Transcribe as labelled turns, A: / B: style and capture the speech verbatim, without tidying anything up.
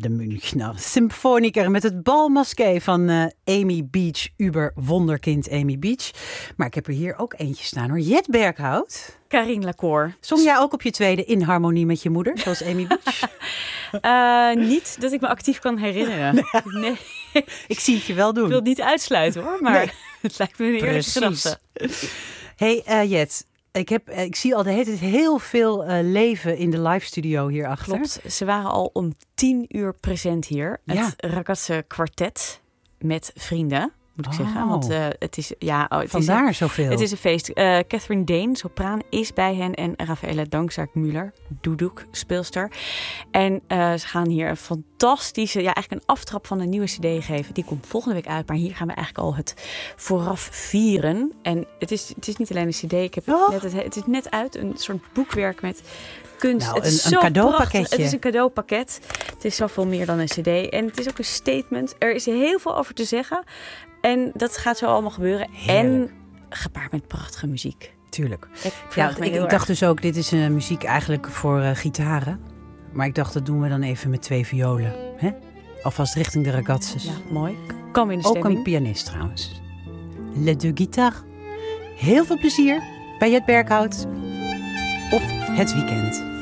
A: de Münchner Symphoniker met het balmasqué van uh, Amy Beach, Uber wonderkind Amy Beach. Maar ik heb er hier ook eentje staan hoor. Jet Berghout.
B: Carine Lacour.
A: Zong jij ook op je tweede in harmonie met je moeder, zoals Amy Beach?
B: uh, niet dat ik me actief kan herinneren. Nee. nee.
A: Ik zie het je wel doen.
B: Ik wil het niet uitsluiten hoor, maar nee. Het lijkt me een eerlijke gedachte.
A: Hey uh, Jet. Ik, heb, ik zie al de hele tijd heel veel uh, leven in de live studio hierachter.
B: Klopt, ze waren al om tien uur present hier. Het
A: ja.
B: Ragazze kwartet met vrienden, moet ik oh. zeggen. Want uh, het is, ja, oh, het
A: Vandaar
B: is een,
A: zoveel.
B: Het is een feest. Uh, Catherine Dane, sopraan, is bij hen. En Rafaela Dankzaak-Müller, doedoek, speelster. En uh, ze gaan hier een fantastische, ja, eigenlijk een aftrap van een nieuwe cd geven. Die komt volgende week uit. Maar hier gaan we eigenlijk al het vooraf vieren. En het is, het is niet alleen een cd. Ik heb oh. net het, het is net uit, een soort boekwerk met kunst.
A: Nou,
B: het is
A: een,
B: zo
A: een cadeaupakketje.
B: Het is een cadeaupakket. Het is zoveel meer dan een cd. En het is ook een statement. Er is heel veel over te zeggen. En dat gaat zo allemaal gebeuren.
A: Heerlijk.
B: En gepaard met prachtige muziek.
A: Tuurlijk.
B: Ik,
A: ja, ik, ik dacht dus ook, dit is uh, muziek eigenlijk voor uh, gitaren. Maar ik dacht, dat doen we dan even met twee violen. Hè? Alvast richting de ragazes.
B: Ja, mooi. Kom in de
A: ook
B: stemming.
A: een pianist trouwens. Les deux guitares. Heel veel plezier bij Jet Berghout op het weekend.